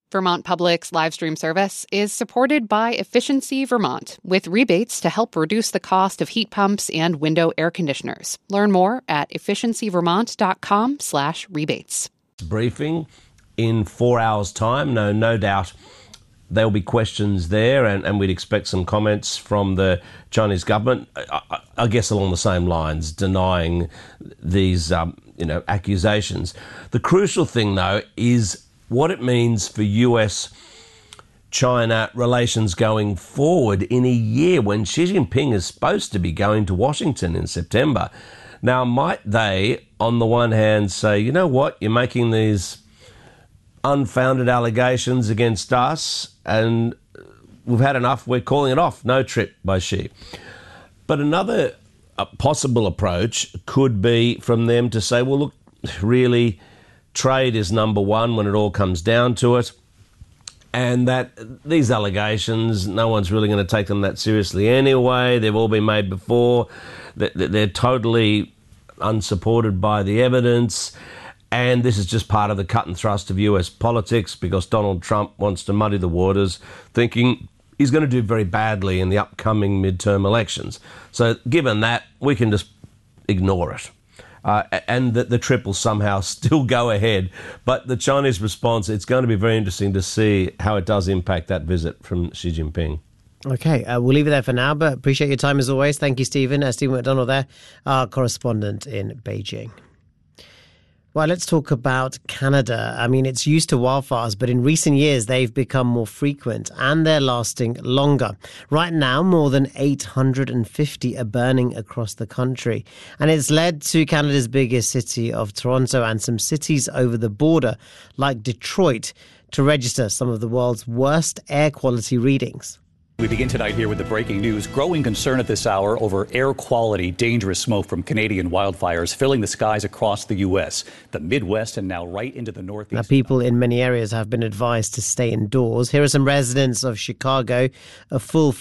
Vermont Public's live stream service is supported by Efficiency Vermont, with rebates to help reduce the cost of heat pumps and window air conditioners. Learn more at efficiencyvermont.com/rebates. Briefing in 4 hours' time. No doubt there'll be questions there, and we'd expect some comments from the Chinese government, I guess along the same lines, denying these accusations. The crucial thing, though, is what it means for US-China relations going forward in a year when Xi Jinping is supposed to be going to Washington in September. Now, might they, on the one hand, say, you know what, you're making these unfounded allegations against us and we've had enough, we're calling it off, no trip by Xi. But another possible approach could be from them to say, well, look, really, trade is number one when it all comes down to it, and that these allegations, no one's really going to take them that seriously anyway. They've all been made before. They're totally unsupported by the evidence, and this is just part of the cut and thrust of US politics because Donald Trump wants to muddy the waters, thinking he's going to do very badly in the upcoming midterm elections. So given that, we can just ignore it. And that the trip will somehow still go ahead. But the Chinese response, it's going to be very interesting to see how it does impact that visit from Xi Jinping. Okay, we'll leave it there for now, but appreciate your time as always. Thank you, Stephen. Stephen McDonald there, our correspondent in Beijing. Well, let's talk about Canada. I mean, it's used to wildfires, but in recent years, they've become more frequent and they're lasting longer. Right now, more than 850 are burning across the country. And it's led to Canada's biggest city of Toronto and some cities over the border, like Detroit, to register some of the world's worst air quality readings. We begin tonight here with the breaking news. Growing concern at this hour over air quality, dangerous smoke from Canadian wildfires filling the skies across the U.S., the Midwest, and now right into the Northeast. Now, people in many areas have been advised to stay indoors. Here are some residents of Chicago, a full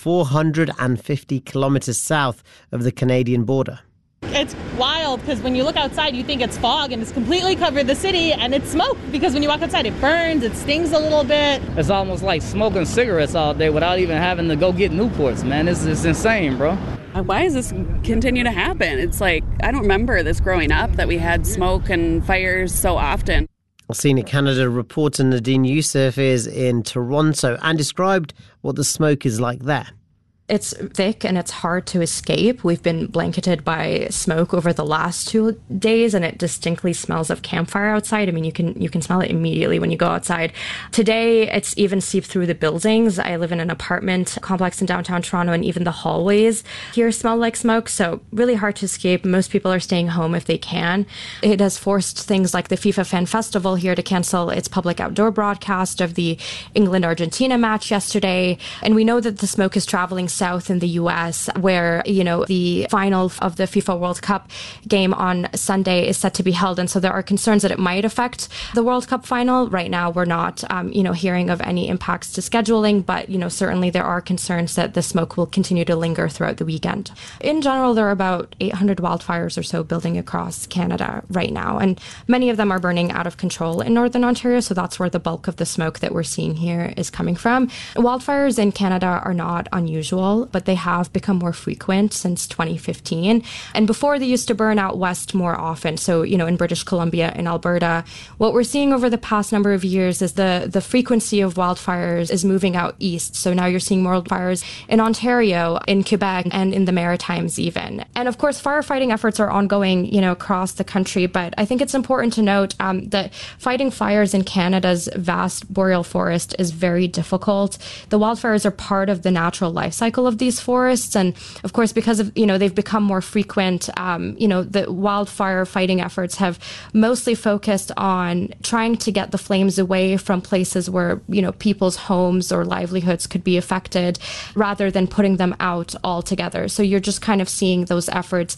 450 kilometers south of the Canadian border. It's wild because when you look outside, you think it's fog and it's completely covered the city and it's smoke because when you walk outside, it burns, it stings a little bit. It's almost like smoking cigarettes all day without even having to go get Newports, man. It's insane, bro. Why does this continue to happen? It's like, I don't remember this growing up that we had smoke and fires so often. Senior Canada reporter Nadine Youssef is in Toronto and described what the smoke is like there. It's thick and it's hard to escape. We've been blanketed by smoke over the last 2 days and it distinctly smells of campfire outside. I mean, you can smell it immediately when you go outside. Today, it's even seeped through the buildings. I live in an apartment complex in downtown Toronto and even the hallways here smell like smoke. So really hard to escape. Most people are staying home if they can. It has forced things like the FIFA Fan Festival here to cancel its public outdoor broadcast of the England-Argentina match yesterday. And we know that the smoke is traveling south in the U.S., where, the final of the FIFA World Cup game on Sunday is set to be held. And so there are concerns that it might affect the World Cup final. Right now, we're not, hearing of any impacts to scheduling, but, certainly there are concerns that the smoke will continue to linger throughout the weekend. In general, there are about 800 wildfires or so building across Canada right now, and many of them are burning out of control in Northern Ontario, so that's where the bulk of the smoke that we're seeing here is coming from. Wildfires in Canada are not unusual, but they have become more frequent since 2015. And before, they used to burn out west more often. So, in British Columbia and Alberta, what we're seeing over the past number of years is the frequency of wildfires is moving out east. So now you're seeing more wildfires in Ontario, in Quebec, and in the Maritimes even. And of course, firefighting efforts are ongoing, across the country. But I think it's important to note that fighting fires in Canada's vast boreal forest is very difficult. The wildfires are part of the natural life cycle of these forests. And of course, because of, they've become more frequent, the wildfire fighting efforts have mostly focused on trying to get the flames away from places where, people's homes or livelihoods could be affected rather than putting them out altogether. So you're just kind of seeing those efforts,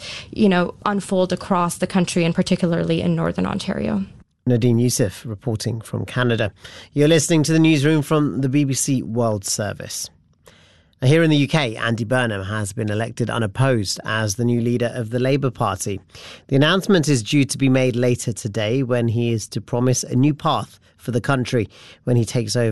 unfold across the country and particularly in Northern Ontario. Nadine Youssef reporting from Canada. You're listening to the newsroom from the BBC World Service. Here in the UK, Andy Burnham has been elected unopposed as the new leader of the Labour Party. The announcement is due to be made later today when he is to promise a new path for the country when he takes over